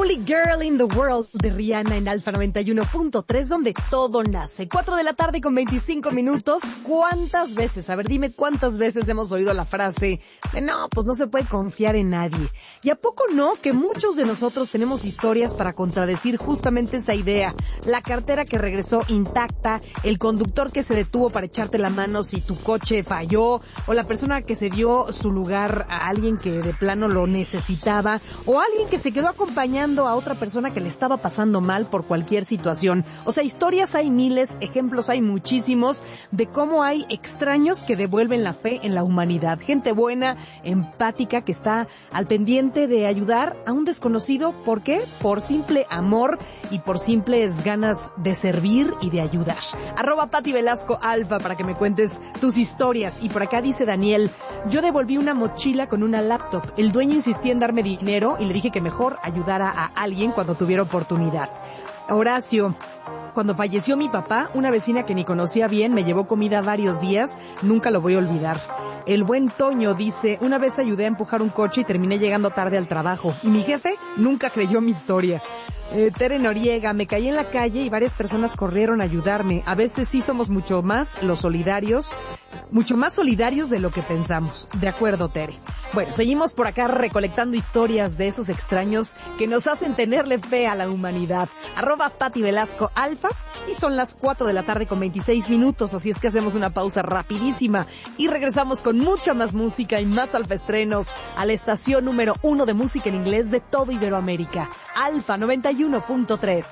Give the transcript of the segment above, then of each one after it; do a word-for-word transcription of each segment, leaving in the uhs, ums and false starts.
Only Girl in the World de Rihanna en Alfa noventa y uno punto tres, donde todo nace. Cuatro de la tarde con veinticinco minutos. ¿Cuántas veces? A ver, dime cuántas veces hemos oído la frase de no, pues no se puede confiar en nadie. ¿Y a poco no? Que muchos de nosotros tenemos historias para contradecir justamente esa idea. La cartera que regresó intacta, el conductor que se detuvo para echarte la mano si tu coche falló, o la persona que se dio su lugar a alguien que de plano lo necesitaba, o alguien que se quedó acompañando a otra persona que le estaba pasando mal por cualquier situación. O sea, historias hay miles, ejemplos hay muchísimos de cómo hay extraños que devuelven la fe en la humanidad. Gente buena, empática, que está al pendiente de ayudar a un desconocido. ¿Por qué? Por simple amor y por simples ganas de servir y de ayudar. Arroba Pati Velasco Alfa para que me cuentes tus historias. Y por acá dice Daniel, yo devolví una mochila con una laptop. El dueño insistía en darme dinero y le dije que mejor ayudara a alguien cuando tuviera oportunidad. Horacio, cuando falleció mi papá, una vecina que ni conocía bien me llevó comida varios días, nunca lo voy a olvidar. El buen Toño dice, una vez ayudé a empujar un coche y terminé llegando tarde al trabajo. Y mi jefe nunca creyó mi historia. Eh, Tere Noriega, me caí en la calle y varias personas corrieron a ayudarme. A veces sí somos mucho más los solidarios, mucho más solidarios de lo que pensamos. De acuerdo, Tere. Bueno, seguimos por acá recolectando historias de esos extraños que nos hacen tenerle fe a la humanidad. Arroba Pati Velasco Alfa y son las cuatro de la tarde con veintiséis minutos, así es que hacemos una pausa rapidísima y regresamos con mucha más música y más alfaestrenos a la estación número uno de música en inglés de todo Iberoamérica, Alfa noventa y uno punto tres.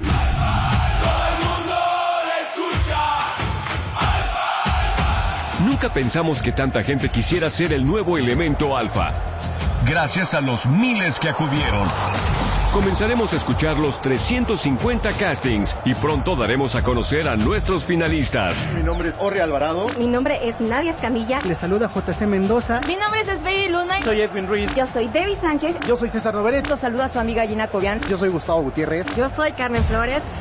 Nunca pensamos que tanta gente quisiera ser el nuevo elemento alfa. Gracias a los miles que acudieron. Comenzaremos a escuchar los trescientos cincuenta castings y pronto daremos a conocer a nuestros finalistas. Mi nombre es Orri Alvarado. Mi nombre es Nadia Escamilla. Les saluda J C Mendoza. Mi nombre es Esbey Luna. Soy Edwin Ruiz. Yo soy Debbie Sánchez. Yo soy César Noveret. Los saluda su amiga Gina Cobian. Yo soy Gustavo Gutiérrez. Yo soy Carmen Flores.